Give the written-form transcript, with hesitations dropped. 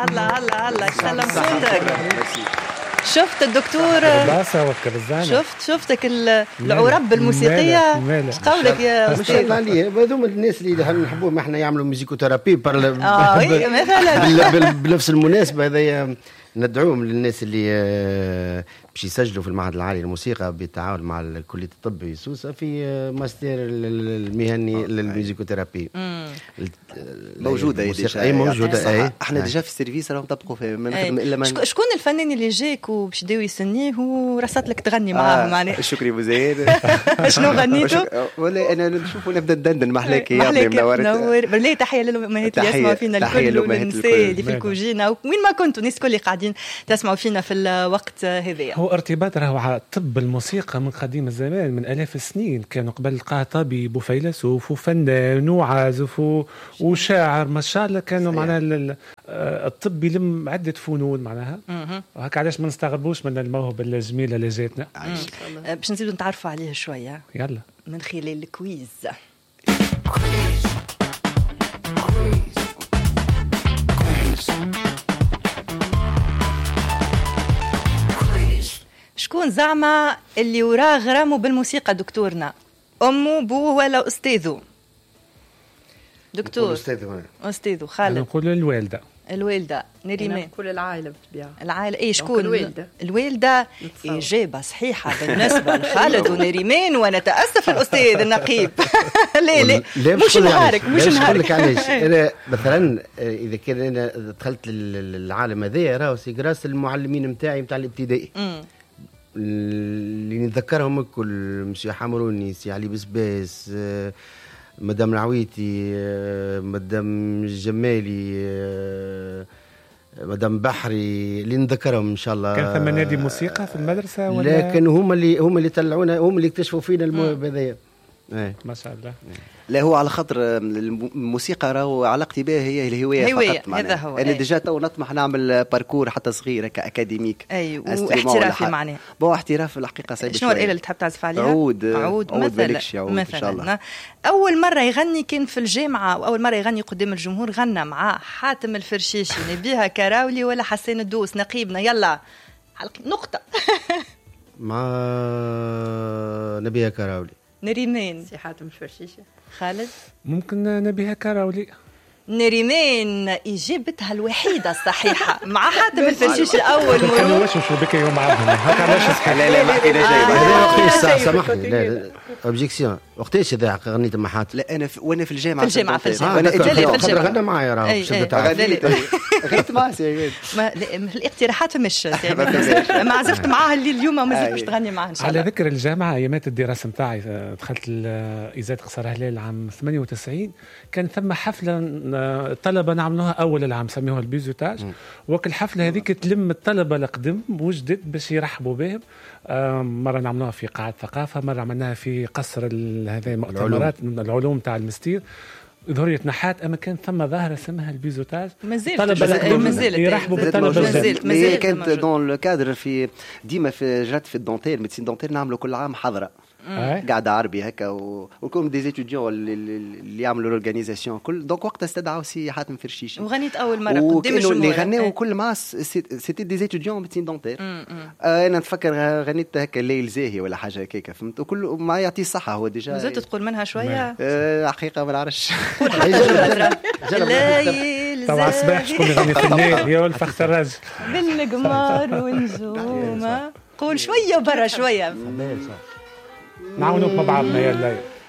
هلا يسلم صوتك. شفت الدكتور شفتك العرب الموسيقية. ايش قولك يا ما شاء الله عليه. هذوما الناس اللي نحبوهم احنا يعملوا ميوزيكوثيرابي مثلا بنفس المناسبة هذايا ندعوهم للناس اللي باش يسجلوا في المعهد العالي للموسيقى بالتعاون مع الكلية الطب سوسة في ماستر المهني للميوزيكوثيرابي. موجودة اي موجودة. احنا ديجا في السيرفيس راهم نطبقوا فيه ما نخدم الا من شكون الفنان اللي جاك وباش يداو يسنيه ورصت لك تغني معاه معناها؟ شكري بوزيد. شنو غنيتوا؟ ولا انا نشوف نبدا ندندن محلاك يا منور. بالله تحيه للامهات اللي يسمعوا فينا الكل والنساء اللي في الكوجينه وين ما كنتوا الناس الكل قاعدين تسمعوا فينا في الوقت هذايا. هو ارتباط راهو على طب الموسيقى من قديم الزمان، من آلاف السنين. كانوا قبل لقاه طبيب وفيلسوف وفنان وعازف وشاعر ما شاء الله. كانوا معناها الطب يلم عدة فنون معناها. وهكا علاش ما نستغربوش من الموهبة الجميلة اللي جاتنا. باش نزيدوا نتعرفوا عليه شوية يلا من خلال الكويز. شكون زعما اللي وراه غرامه بالموسيقى دكتورنا؟ أمه بوه ولا أستاذه؟ دكتور أستاذه خالد. نقول الوالدة. الوالدة نريمان. نقول العائلة بالطبيعة. العائلة إيه شكون؟ الوالدة. إجابة صحيحة بالنسبة لخالد ونريمان ونتأسف الأستاذ النقيب. لا مش نهارك مش نهارك. علاش أنا مثلا إذا كان أنا دخلت للعالم هذا راهو سي جراس المعلمين متاعي متاع الابتدائي اللي نتذكرهم الكل. مسيو حمروني، سي علي بسباس، مدام العويتي، مدام الجمالي، مدام بحري، اللي نذكرهم ان شاء الله. كان ثم نادي موسيقى في المدرسه ولا؟ لكن هم اللي طلعونا، هم اللي اكتشفوا فينا الموهبه هذيا. ما شاء الله. لا هو على خاطر الموسيقى راهو علاقتي بها هي الهوايه فقط. هذا هو. انا ديجا تو نطمح نعمل باركور حتى صغير كاكاديميك. واحترافي معناه. احتراف الحقيقه صعيب. شنو الآلة اللي تحب تعزف عليها؟ عود مثلا ان شاء الله. اول مره يغني كان في الجامعه، واول مره يغني قدام الجمهور غنى معاه حاتم الفرشيشي. نبيها كراولي ولا حسين الدوس نقيبنا؟ يلا نقطه. مع نبيها كراولي. نريمان. سي حاتم الفرشيشي. خالد ممكن نبيها كراولي. نريمان إجابتها الوحيدة الصحيحة مع حاتم الفرشيشي. أول مرة كانوا واش بك يوم عرضهم هكا علاش لا ما حكينا جاي. وقتاش سامحني لا اوبجيكسيون وقتاش هذا غنيت مع حاتم؟ لا أنا وانا في الجامعة. في الجامعة غنى معايا راه غنيت معاه الاقتراحات مش ما عزفت معاها اللي اليوم مازلت باش تغني معاها إن شاء الله. على ذكر الجامعة، أيامات الدراسة نتاعي دخلت إزاد قصر هلال عام 98. كان ثم حفلة الطلبة نعملوها أول العام سميوها البيزوتاج. وكل الحفلة هذيك تلم الطلبة القدم وجدد باش يرحبوا بهم. مرة نعملوها في قاعة ثقافة، مرة عملناها في قصر هذه مؤتمرات العلوم تاع المستير ظهرية نحات. أما كان ثم ظاهرة اسمها البيزوتاج. مازالت يرحبوا بالطلبة. هي كانت دون لو كادر في ديما في جات في الدونتيل ميديسين دونتيل نعملوا كل عام حضرة قاعدة عربي هكا وكم دي زيتوديون اللي يعملوا الاورغانيزاسيون كل. دونك وقتها استدعوا سي حاتم فرشيشي وغنيت اول مره قدام الجمهور. اللي غناو كل مع سيتي دي زيتوديون ميديسين دونتير. انا نتفكر غنيت هكا الليل زاهي ولا حاجه هكاك فهمت. وكل ما يعطيه الصحه هو ديجا. مازلت تقول منها شويه حقيقه ما نعرفش. قول حاجه الليل طبعا صباح شكون يغني في الليل يا الفخت الراجل بالقمر ونجومه. قول شويه وبرا شويه نعاونوك مع بعضنا يا الليل.